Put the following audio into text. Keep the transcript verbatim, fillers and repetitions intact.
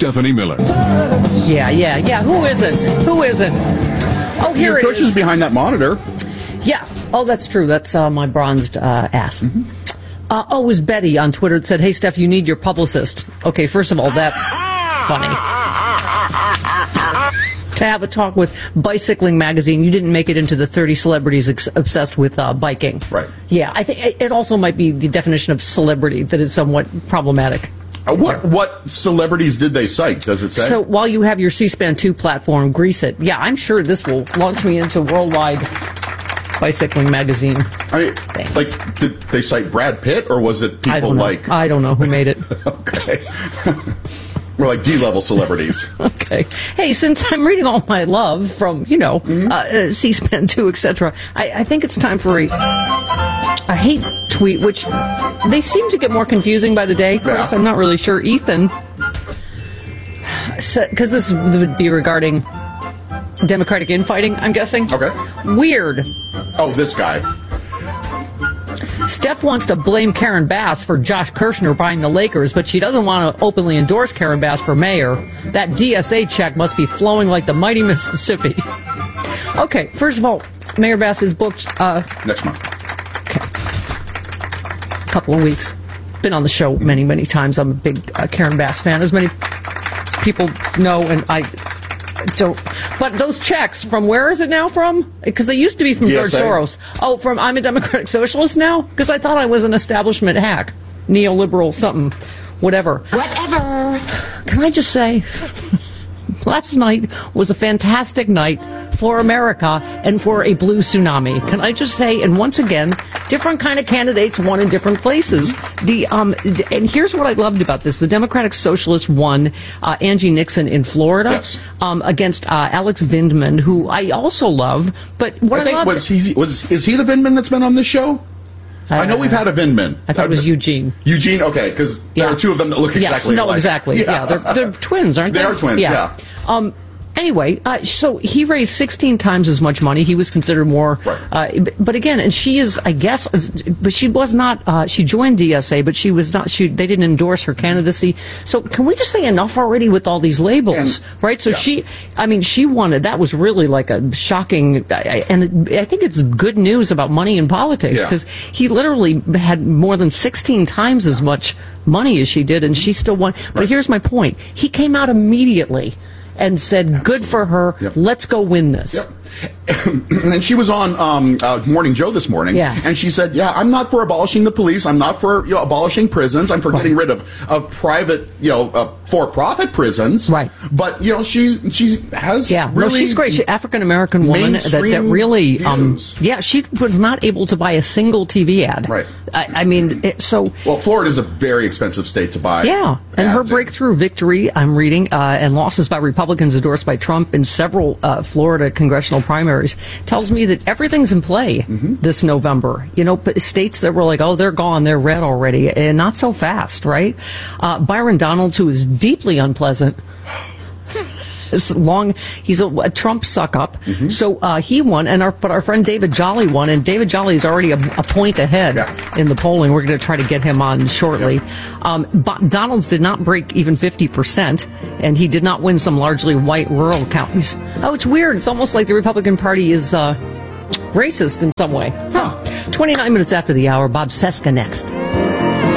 Stephanie Miller. Yeah, yeah, yeah. Who isn't? Who isn't? Oh, here Your it tush is. is behind that monitor. Yeah. Oh, that's true. That's uh, my bronzed uh, ass. Mm-hmm. Uh, oh, it was Betty on Twitter that said, "Hey, Steph, you need your publicist." Okay, first of all, that's funny. To have a talk with Bicycling Magazine, you didn't make it into the thirty celebrities ex- obsessed with uh, biking. Right. Yeah, I think it, it also might be the definition of celebrity that is somewhat problematic. Uh, what what celebrities did they cite? Does it say? So while you have your C-SPAN two platform, grease it. Yeah, I'm sure this will launch me into worldwide Bicycling Magazine. I mean, Thing. like, did they cite Brad Pitt, or was it people I don't know. like... I don't know who made it. Okay. We're like D-level celebrities. Okay. Hey, since I'm reading all my love from, you know, mm-hmm. uh, C-SPAN two, et cetera, I, I think it's time for a, a hate tweet, which they seem to get more confusing by the day, Chris. Yeah. I'm not really sure. Ethan, because so, this would be regarding Democratic infighting, I'm guessing. Okay. Weird. Oh, this guy. Steph wants to blame Karen Bass for Josh Kirshner buying the Lakers, but she doesn't want to openly endorse Karen Bass for mayor. That D S A check must be flowing like the mighty Mississippi. Okay, first of all, Mayor Bass is booked... Uh, Next month. Okay. A couple of weeks. Been on the show many, many times. I'm a big uh, Karen Bass fan, as many people know, and I... don't. But those checks, from where is it now from? Because they used to be from D S A. George Soros. Oh, from I'm a Democratic Socialist now? Because I thought I was an establishment hack. Neoliberal something. Whatever. Whatever. Can I just say, last night was a fantastic night for America and for a blue tsunami. Can I just say, and once again, different kind of candidates won in different places. The um, and here's what I loved about this: the Democratic Socialist won uh, Angie Nixon in Florida Yes. um, against uh, Alex Vindman, who I also love. But what I I, think love, was he was is he the Vindman that's been on this show? uh, I know we've had a Vindman. I thought it was Eugene. Eugene, okay, because Yeah. there are two of them that look Yes, exactly no, alike. exactly. Yeah, they're, they're twins, aren't they? They are twins, yeah. Um, anyway, uh, so he raised sixteen times as much money. He was considered more. Right. Uh, but, but again, and she is, I guess, but she was not. Uh, she joined D S A, but she was not. She they didn't endorse her candidacy. So can we just say enough already with all these labels, And- right? So yeah. she, I mean, she wanted. That was really like a shocking, I- and I think it's good news about money in politics Yeah. because he literally had more than sixteen times as much money as she did, and she still won. But Right. here's my point: he came out immediately and said, "Good for her. Yep. Let's go win this." Yep. And she was on um, uh, Morning Joe this morning, Yeah. and she said, "Yeah, I'm not for abolishing the police. I'm not for you know, abolishing prisons. I'm for getting rid of, of private, you know, uh, for-profit prisons. Right. But you know, she she has Yeah, really no, she's great. She's African American woman that, that mainstream really, um, views. yeah, she was not able to buy a single T V ad. Right. I, I mean, it, so. Well, Florida's a very expensive state to buy. Yeah, and her ads in. breakthrough victory, I'm reading, uh, and losses by Republicans endorsed by Trump in several uh, Florida congressional primaries tells me that everything's in play Mm-hmm. this November. You know, but states that were like, oh, they're gone, they're red already, and not so fast, right? Uh, Byron Donalds, who is deeply unpleasant. This long, he's a, a Trump suck up. Mm-hmm. So uh, he won, and our but our friend David Jolly won, and David Jolly is already a, a point ahead Yeah. in the polling. We're going to try to get him on shortly. Um, but Donalds did not break even fifty percent, and he did not win some largely white rural counties. Oh, it's weird. It's almost like the Republican Party is uh, racist in some way. Huh. twenty-nine minutes after the hour, Bob Seska next.